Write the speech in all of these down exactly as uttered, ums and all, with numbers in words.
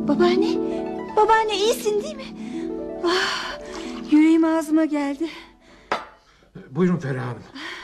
Babaanne, babaanne iyisin değil mi? Ah, yüreğim ağzıma geldi. Buyurun Feriha Hanım.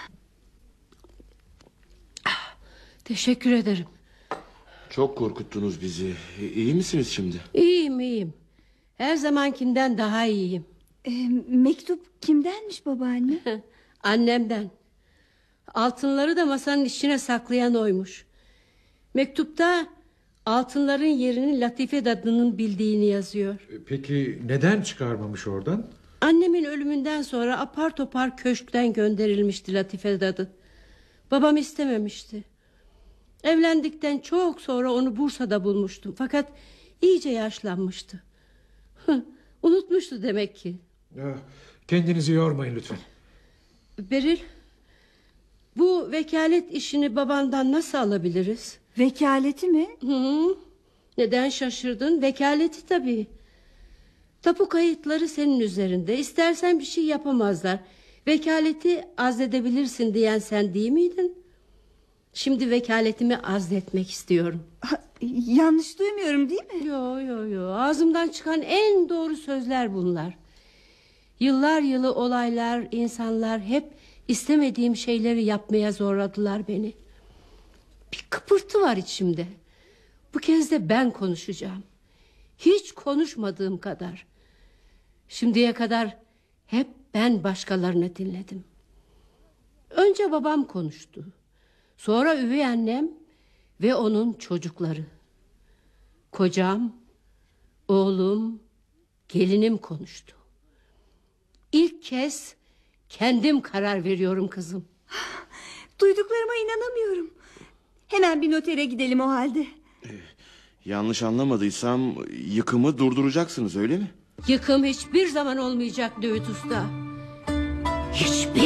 Teşekkür ederim. Çok korkuttunuz bizi. İyi misiniz şimdi? İyiyim iyiyim. Her zamankinden daha iyiyim. Ee, mektup kimdenmiş babaanne? Annemden. Altınları da masanın içine saklayan oymuş. Mektupta altınların yerini Latife dadının bildiğini yazıyor. Peki neden çıkarmamış oradan? Annemin ölümünden sonra apar topar köşkten gönderilmişti Latife dadı. Babam istememişti. Evlendikten çok sonra onu Bursa'da bulmuştum. Fakat iyice yaşlanmıştı. Unutmuştu demek ki. Kendinizi yormayın lütfen. Beril, bu vekalet işini babandan nasıl alabiliriz? Vekaleti mi? Hı, neden şaşırdın? Vekaleti tabii. Tapu kayıtları senin üzerinde. İstersen bir şey yapamazlar. Vekaleti azledebilirsin diyen sen değil miydin? Şimdi vekaletimi azletmek istiyorum. Ha, yanlış duymuyorum değil mi? Yo yo yo, ağzımdan çıkan en doğru sözler bunlar. Yıllar yılı olaylar, insanlar hep istemediğim şeyleri yapmaya zorladılar beni. Bir kıpırtı var içimde. Bu kez de ben konuşacağım. Hiç konuşmadığım kadar. Şimdiye kadar hep ben başkalarını dinledim. Önce babam konuştu. Sonra üvey annem ve onun çocukları. Kocam, oğlum, gelinim konuştu. İlk kez kendim karar veriyorum kızım. Duyduklarıma inanamıyorum. Hemen bir notere gidelim o halde. Ee, yanlış anlamadıysam yıkımı durduracaksınız, öyle mi? Yıkım hiçbir zaman olmayacak Düğüt Usta. Hiçbir